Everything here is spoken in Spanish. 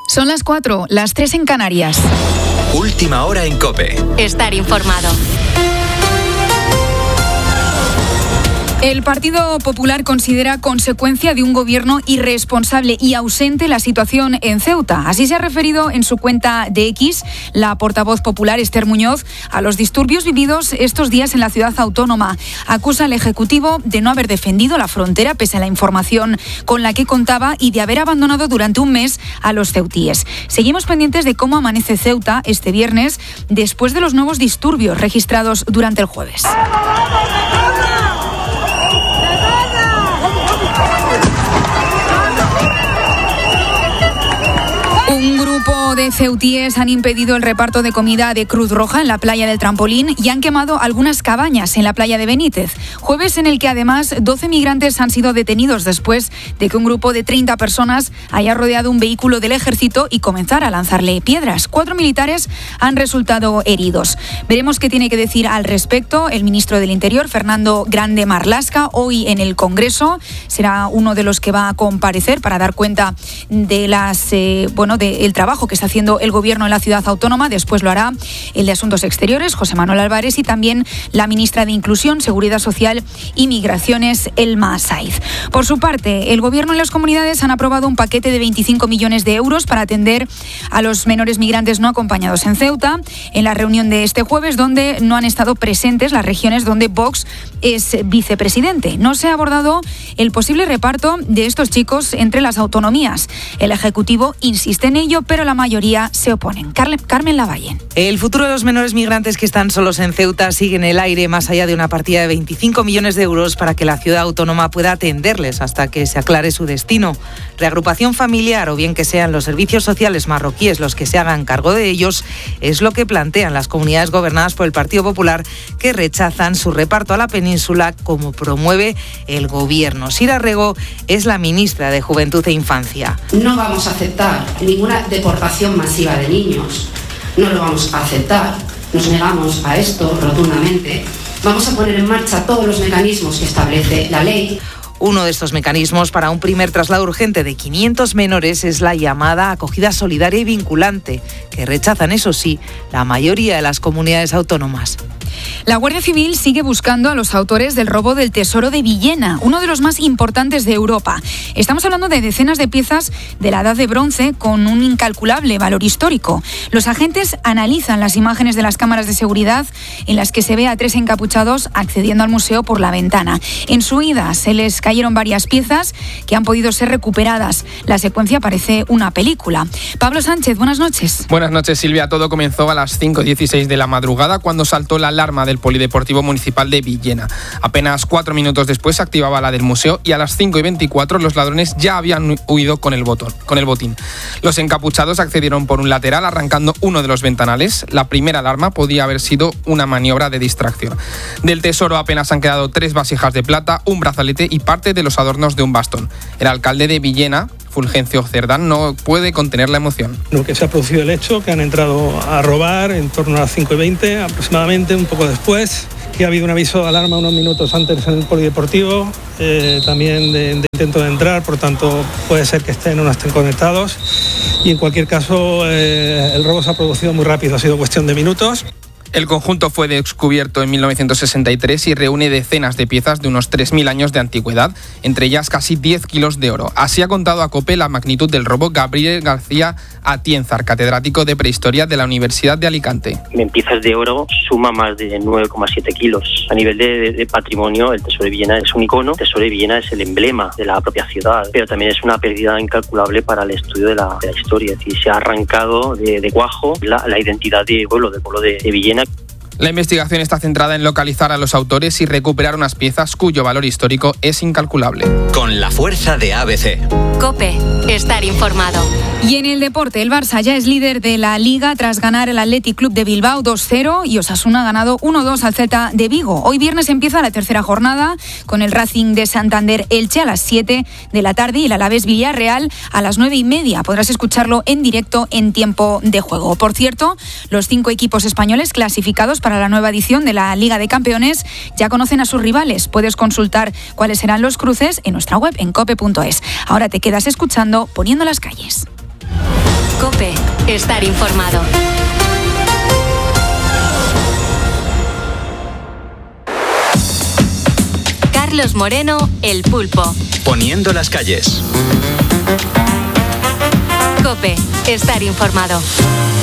Son las 4, las 3 en Canarias. Última hora en COPE. Estar informado. El Partido Popular considera consecuencia de un gobierno irresponsable y ausente la situación en Ceuta. Así se ha referido en su cuenta de X la portavoz popular Esther Muñoz a los disturbios vividos estos días en la ciudad autónoma. Acusa al Ejecutivo de no haber defendido la frontera pese a la información con la que contaba y de haber abandonado durante un mes a los ceutíes. Seguimos pendientes de cómo amanece Ceuta este viernes después de los nuevos disturbios registrados durante el jueves. Un grupo de ceutíes han impedido el reparto de comida de Cruz Roja en la playa del Trampolín y han quemado algunas cabañas en la playa de Benítez. Jueves en el que además 12 migrantes han sido detenidos después de que un grupo de 30 personas haya rodeado un vehículo del ejército y comenzara a lanzarle piedras. 4 militares han resultado heridos. Veremos qué tiene que decir al respecto el ministro del Interior, Fernando Grande Marlaska, hoy en el Congreso. Será uno de los que va a comparecer para dar cuenta de el trabajo que está haciendo el Gobierno en la ciudad autónoma. Después lo hará el de Asuntos Exteriores, José Manuel Álvarez, y también la ministra de Inclusión, Seguridad Social y Migraciones, Elma Saiz. Por su parte, el Gobierno y las comunidades han aprobado un paquete de 25 millones de euros para atender a los menores migrantes no acompañados en Ceuta, en la reunión de este jueves, donde no han estado presentes las regiones donde Vox es vicepresidente. No se ha abordado el posible reparto de estos chicos entre las autonomías. El Ejecutivo insiste en ello, pero la mayoría se oponen. Carmen Lavalle. El futuro de los menores migrantes que están solos en Ceuta sigue en el aire, más allá de una partida de 25 millones de euros para que la ciudad autónoma pueda atenderles hasta que se aclare su destino. Reagrupación familiar o bien que sean los servicios sociales marroquíes los que se hagan cargo de ellos, es lo que plantean las comunidades gobernadas por el Partido Popular, que rechazan su reparto a la península como promueve el Gobierno. Sira Rego es la ministra de Juventud e Infancia. No vamos a aceptar ninguna deportación masiva de niños. No lo vamos a aceptar. Nos negamos a esto rotundamente. Vamos a poner en marcha todos los mecanismos que establece la ley. Uno de estos mecanismos para un primer traslado urgente de 500 menores es la llamada acogida solidaria y vinculante, que rechazan, eso sí, la mayoría de las comunidades autónomas. La Guardia Civil sigue buscando a los autores del robo del Tesoro de Villena, uno de los más importantes de Europa. Estamos hablando de decenas de piezas de la Edad de Bronce con un incalculable valor histórico. Los agentes analizan las imágenes de las cámaras de seguridad en las que se ve a 3 encapuchados accediendo al museo por la ventana. En su ida se les cayeron varias piezas que han podido ser recuperadas. La secuencia parece una película. Pablo Sánchez, buenas noches. Buenas noches, Silvia. Todo comenzó a las 5:16 de la madrugada cuando saltó la alarma del Polideportivo Municipal de Villena. Apenas 4 minutos después se activaba la del museo y a las 5:24 los ladrones ya habían huido con el botín. Los encapuchados accedieron por un lateral arrancando uno de los ventanales. La primera alarma podía haber sido una maniobra de distracción. Del tesoro apenas han quedado 3 vasijas de plata, un brazalete y parte de los adornos de un bastón. El alcalde de Villena, Fulgencio Cerdán, no puede contener la emoción. Lo que se ha producido el hecho, que han entrado a robar en torno a las 5:20 aproximadamente, un poco después, que ha habido un aviso de alarma unos minutos antes en el polideportivo, también de intento de entrar, por tanto puede ser que estén o no estén conectados, y en cualquier caso el robo se ha producido muy rápido, ha sido cuestión de minutos. El conjunto fue descubierto en 1963 y reúne decenas de piezas de unos 3.000 años de antigüedad, entre ellas casi 10 kilos de oro. Así ha contado a COPE la magnitud del robo Gabriel García Atienzar, catedrático de Prehistoria de la Universidad de Alicante. En piezas de oro suma más de 9,7 kilos. A nivel de patrimonio, el Tesoro de Villena es un icono. El Tesoro de Villena es el emblema de la propia ciudad, pero también es una pérdida incalculable para el estudio de la historia. Es decir, se ha arrancado de cuajo la identidad del pueblo de Villena. La investigación está centrada en localizar a los autores y recuperar unas piezas cuyo valor histórico es incalculable. Con la fuerza de ABC. COPE, estar informado. Y en el deporte, el Barça ya es líder de la Liga tras ganar el Athletic Club de Bilbao 2-0 y Osasuna ha ganado 1-2 al Celta de Vigo. Hoy viernes empieza la tercera jornada con el Racing de Santander Elche a las 7 de la tarde y el Alavés Villarreal a las 9:30. Podrás escucharlo en directo en tiempo de juego. Por cierto, los 5 equipos españoles clasificados para la nueva edición de la Liga de Campeones ya conocen a sus rivales. Puedes consultar cuáles serán los cruces en nuestra web en cope.es. Ahora te quedas escuchando Poniendo las calles. COPE. Estar informado. Carlos Moreno, El Pulpo. Poniendo las calles. COPE. Estar informado.